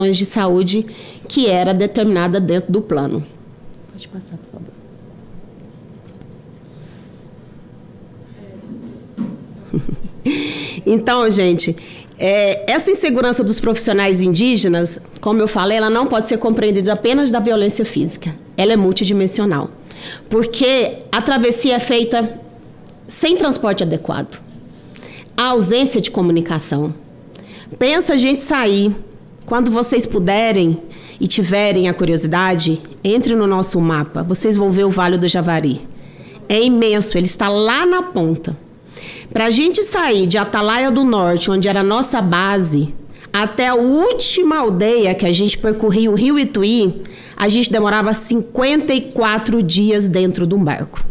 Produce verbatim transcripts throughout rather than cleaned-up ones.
de saúde que era determinada dentro do plano. Pode passar, por favor. Então, gente, é, essa insegurança dos profissionais indígenas, como eu falei, ela não pode ser compreendida apenas da violência física. Ela é multidimensional. Porque a travessia é feita sem transporte adequado. A ausência de comunicação. Pensa a gente sair. Quando vocês puderem e tiverem a curiosidade, entre no nosso mapa. Vocês vão ver o Vale do Javari. É imenso, ele está lá na ponta. Para a gente sair de Atalaia do Norte, onde era a nossa base, até a última aldeia que a gente percorria, o Rio Ituí, a gente demorava cinquenta e quatro dias dentro de um barco.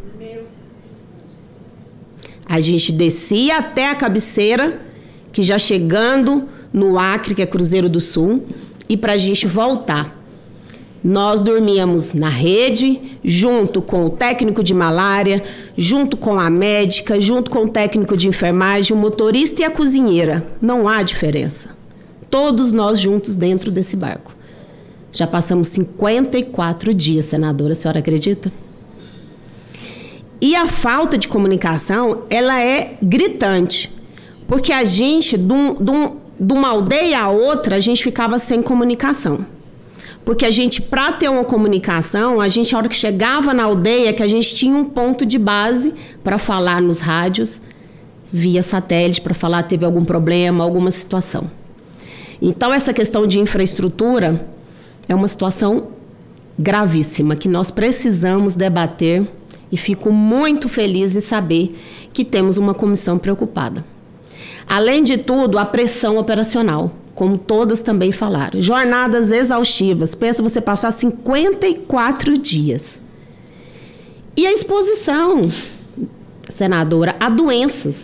A gente descia até a cabeceira, que já chegando no Acre, que é Cruzeiro do Sul, e para a gente voltar. Nós dormíamos na rede, junto com o técnico de malária, junto com a médica, junto com o técnico de enfermagem, o motorista e a cozinheira. Não há diferença. Todos nós juntos dentro desse barco. Já passamos cinquenta e quatro dias, senadora, a senhora acredita? E a falta de comunicação, ela é gritante. Porque a gente, de, um, de, um, de uma aldeia a outra, a gente ficava sem comunicação. Porque a gente, para ter uma comunicação, a gente, a hora que chegava na aldeia, que a gente tinha um ponto de base para falar nos rádios, via satélite, para falar teve algum problema, alguma situação. Então, essa questão de infraestrutura é uma situação gravíssima, que nós precisamos debater, e fico muito feliz em saber que temos uma comissão preocupada. Além de tudo, a pressão operacional, como todas também falaram. Jornadas exaustivas. Pensa você passar cinquenta e quatro dias. E a exposição, senadora, a doenças.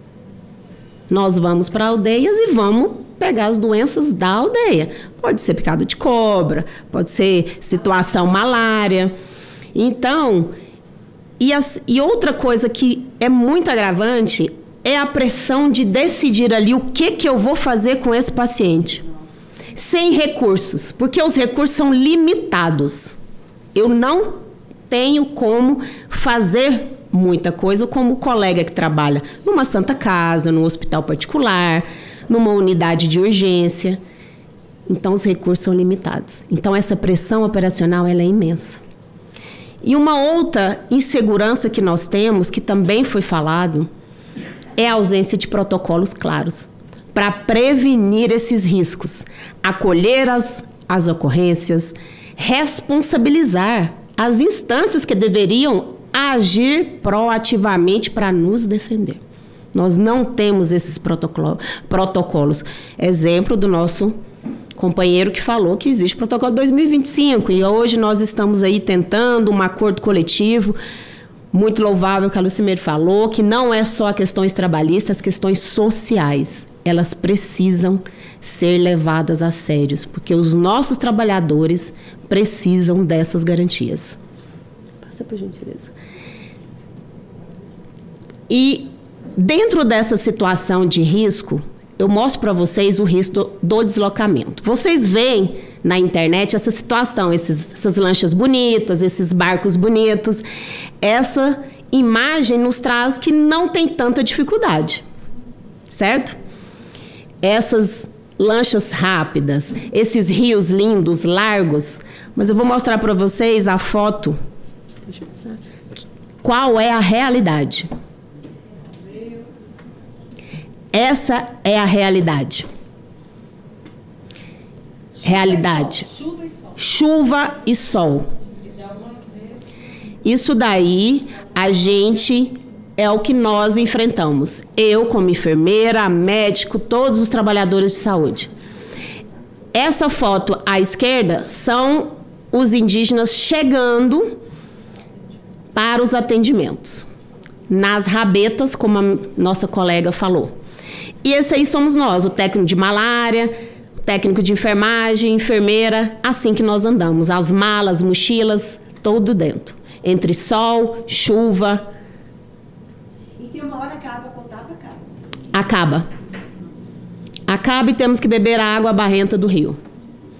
Nós vamos para aldeias e vamos pegar as doenças da aldeia. Pode ser picada de cobra, pode ser situação malária. Então, e, as, e outra coisa que é muito agravante é a pressão de decidir ali o que, que eu vou fazer com esse paciente. Sem recursos, porque os recursos são limitados. Eu não tenho como fazer muita coisa como o colega que trabalha numa Santa Casa, num hospital particular, numa unidade de urgência. Então, os recursos são limitados. Então, essa pressão operacional ela é imensa. E uma outra insegurança que nós temos, que também foi falado, é a ausência de protocolos claros para prevenir esses riscos, acolher as, as ocorrências, responsabilizar as instâncias que deveriam agir proativamente para nos defender. Nós não temos esses protocolo, protocolos. Exemplo do nosso companheiro que falou que existe o protocolo dois mil e vinte e cinco e hoje nós estamos aí tentando um acordo coletivo. Muito louvável que a Lucimeire falou, que não é só questões trabalhistas, as questões sociais. Elas precisam ser levadas a sério, porque os nossos trabalhadores precisam dessas garantias. Passa por gentileza. E dentro dessa situação de risco, eu mostro para vocês o risco do, do deslocamento. Vocês veem na internet essa situação, esses, essas lanchas bonitas, esses barcos bonitos. Essa imagem nos traz que não tem tanta dificuldade, certo? Essas lanchas rápidas, esses rios lindos, largos. Mas eu vou mostrar para vocês a foto. Deixa eu pensar. Qual é a realidade? Essa é a realidade. Realidade. Chuva e sol. Chuva e sol. Isso daí, a gente, é o que nós enfrentamos. Eu, como enfermeira, médico, todos os trabalhadores de saúde. Essa foto à esquerda são os indígenas chegando para os atendimentos. Nas rabetas, como a nossa colega falou. E esse aí somos nós, o técnico de malária, o técnico de enfermagem, enfermeira, assim que nós andamos. As malas, mochilas, todo dentro. Entre sol, chuva. E tem uma hora que a água potável acaba. Acaba. Acaba e temos que beber a água barrenta do rio.